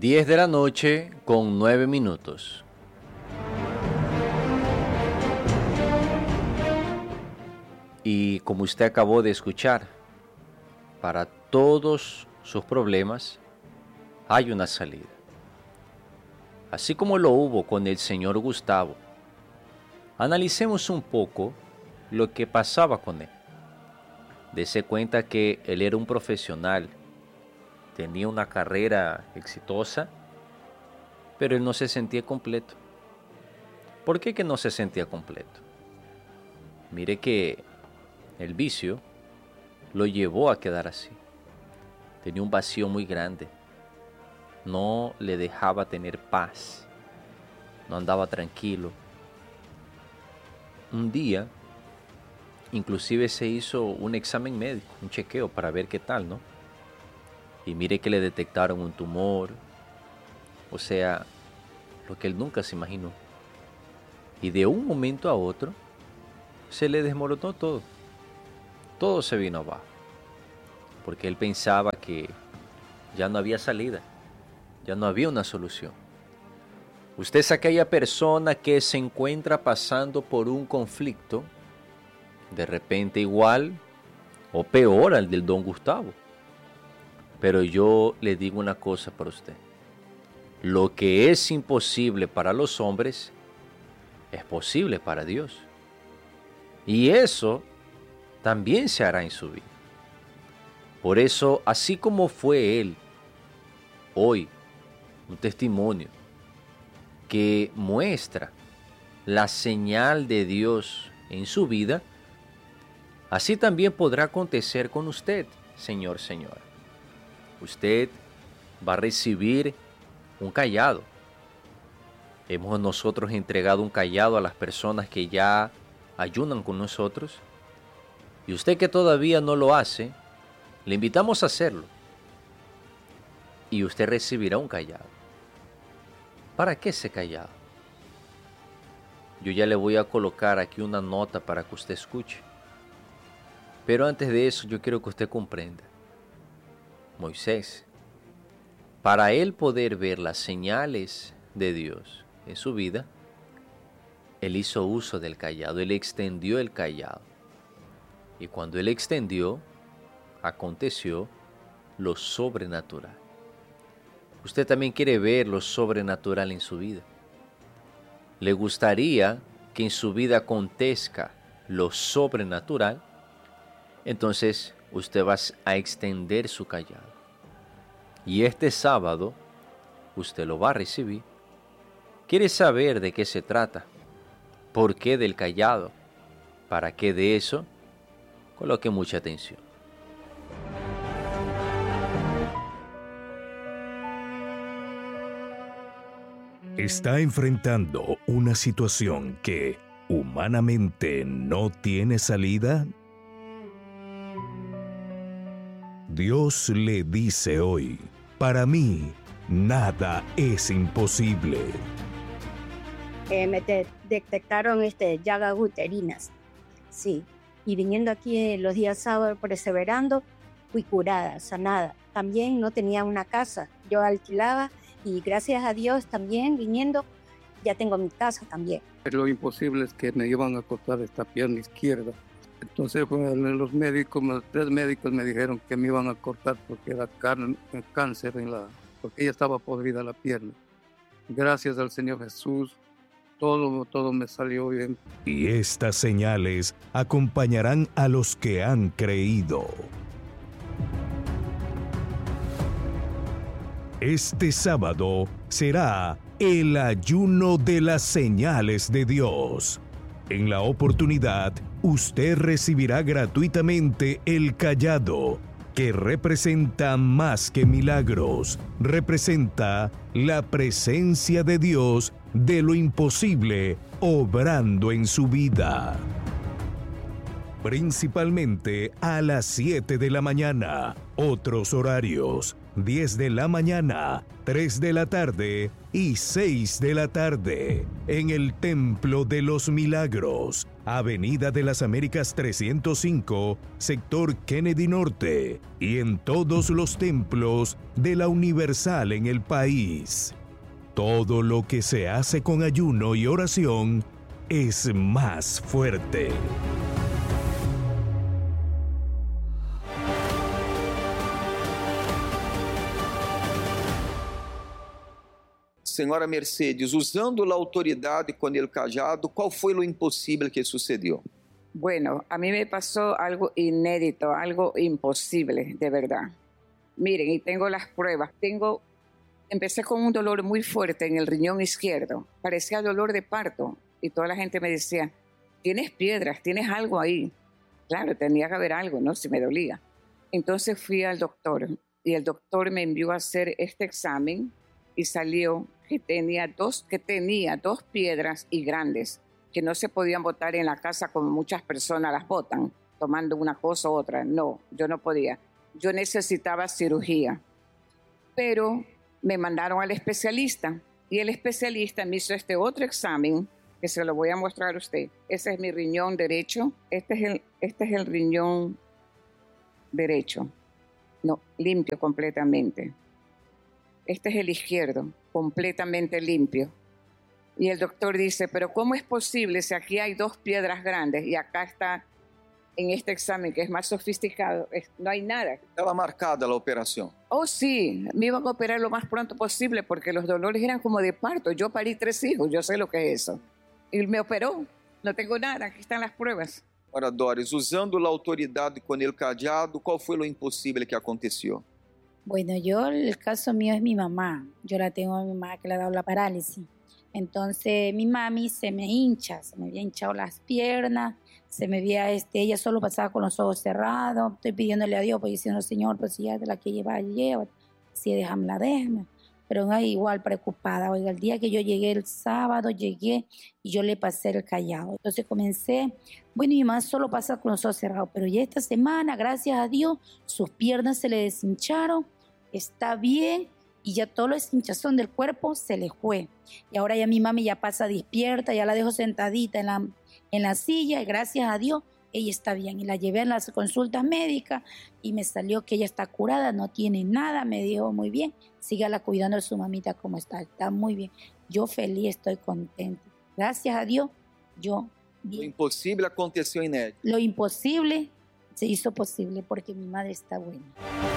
10 de la noche con 9 minutos. Y como usted acabó de escuchar, para todos sus problemas hay una salida. Así como lo hubo con el señor Gustavo, analicemos un poco lo que pasaba con él. Dese cuenta que él era un profesional, tenía una carrera exitosa, pero él no se sentía completo. ¿Por qué que no se sentía completo? Mire que el vicio lo llevó a quedar así. Tenía un vacío muy grande. No le dejaba tener paz. No andaba tranquilo. Un día, inclusive se hizo un examen médico, un chequeo para ver qué tal, ¿no? Y mire que le detectaron un tumor. O sea, lo que él nunca se imaginó. Y de un momento a otro, se le desmoronó todo. Todo se vino abajo. Porque él pensaba que ya no había salida. Ya no había una solución. Usted es aquella persona que se encuentra pasando por un conflicto, de repente igual o peor al del don Gustavo. Pero yo le digo una cosa para usted. Lo que es imposible para los hombres es posible para Dios. Y eso también se hará en su vida. Por eso, así como fue él, hoy, un testimonio que muestra la señal de Dios en su vida, así también podrá acontecer con usted, señor, señora. Usted va a recibir un cayado. Hemos nosotros entregado un cayado a las personas que ya ayunan con nosotros. Y usted que todavía no lo hace, le invitamos a hacerlo. Y usted recibirá un cayado. ¿Para qué ese cayado? Yo ya le voy a colocar aquí una nota para que usted escuche. Pero antes de eso yo quiero que usted comprenda. Moisés, para él poder ver las señales de Dios en su vida, él hizo uso del cayado, él extendió el cayado. Y cuando él extendió, aconteció lo sobrenatural. Usted también quiere ver lo sobrenatural en su vida. ¿Le gustaría que en su vida acontezca lo sobrenatural? Entonces usted va a extender su cayado. Y este sábado usted lo va a recibir. ¿Quiere saber de qué se trata? ¿Por qué del cayado? ¿Para qué de eso? Coloque mucha atención. Está enfrentando una situación que humanamente no tiene salida. Dios le dice hoy, para mí nada es imposible. Me detectaron llagas uterinas, sí. Y viniendo aquí los días sábados perseverando, fui curada, sanada. También no tenía una casa, yo alquilaba y gracias a Dios también viniendo ya tengo mi casa también. Lo imposible es que me iban a cortar esta pierna izquierda. Entonces los médicos, los 3 médicos me dijeron que me iban a cortar porque era cáncer porque ella estaba podrida la pierna. Gracias al Señor Jesús, todo me salió bien. Y estas señales acompañarán a los que han creído. Este sábado será el ayuno de las señales de Dios. En la oportunidad, usted recibirá gratuitamente el cayado, que representa más que milagros, representa la presencia de Dios de lo imposible obrando en su vida. Principalmente a las 7 de la mañana, otros horarios 10 de la mañana, 3 de la tarde y 6 de la tarde en el Templo de los Milagros, Avenida de las Américas 305, sector Kennedy Norte, y en todos los templos de la Universal en el país. Todo lo que se hace con ayuno y oración es más fuerte. Senhora Mercedes, usando a autoridade com el cajado, qual foi o impossível que sucedeu? Bueno, a mí me pasó algo inédito, algo imposible, de verdad. Miren, y tengo las pruebas. Empecé con un dolor muy fuerte en el riñón izquierdo. Parecía dolor de parto. Y toda la gente me decía, tienes piedras, tienes algo ahí. Claro, tenía que haber algo, ¿no? Si me dolía. Entonces fui al doctor. Y el doctor me envió a hacer este examen. Y salió que tenía dos piedras y grandes que no se podían botar en la casa como muchas personas las botan, tomando una cosa u otra. No, yo no podía. Yo necesitaba cirugía. Pero me mandaron al especialista y el especialista me hizo este otro examen que se lo voy a mostrar a usted. Ese es mi riñón derecho. Este es el riñón derecho. No, limpio completamente. Este es el izquierdo, completamente limpio. Y el doctor dice, pero ¿cómo es posible si aquí hay dos piedras grandes y acá está, en este examen que es más sofisticado, no hay nada? Estava marcada a operação? Oh, sí, me iban a operar lo más pronto posible porque los dolores eran como de parto. Yo parí 3 hijos, yo sé lo que es eso. Y me operó, no tengo nada, aquí están las pruebas. Ora, Doris, usando a autoridade com el cajado, qual foi o impossível que aconteceu? Bueno, el caso mío es mi mamá. Yo la tengo a mi mamá que le ha dado la parálisis. Entonces mi mami se me había hinchado las piernas, se me había, ella solo pasaba con los ojos cerrados. Estoy pidiéndole a Dios, pues diciendo, Señor, pues si ya de la que lleva, si déjame. Pero no, igual preocupada. Oiga, el día que yo llegué el sábado, y yo le pasé el callado. Entonces comencé, bueno, mi mamá solo pasa con los ojos cerrados, pero ya esta semana, gracias a Dios, sus piernas se le deshincharon, está bien, y ya todo lo deshinchazón del cuerpo se le fue. Y ahora ya mi mami ya pasa despierta, ya la dejo sentadita en la silla, y gracias a Dios, ella está bien. Y la llevé a las consultas médicas y me salió que ella está curada, no tiene nada, me dijo muy bien, sígala cuidando de su mamita como está muy bien. Yo feliz, estoy contenta. Gracias a Dios, yo bien. O impossível aconteceu inédito. Lo imposible se hizo posible porque mi madre está buena.